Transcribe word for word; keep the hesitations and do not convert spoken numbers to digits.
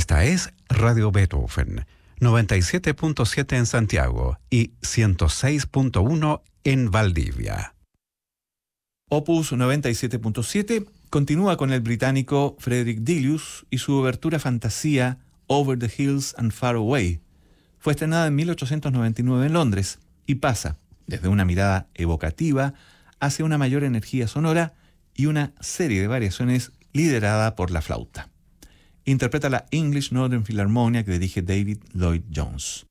Esta es Radio Beethoven, noventa y siete punto siete en Santiago y ciento seis punto uno en Valdivia. Opus noventa y siete punto siete continúa con el británico Frederick Delius y su obertura fantasía Over the Hills and Far Away. Fue estrenada en mil ochocientos noventa y nueve en Londres y pasa desde una mirada evocativa hacia una mayor energía sonora y una serie de variaciones liderada por la flauta. Interpreta la English Northern Philharmonia que dirige David Lloyd Jones.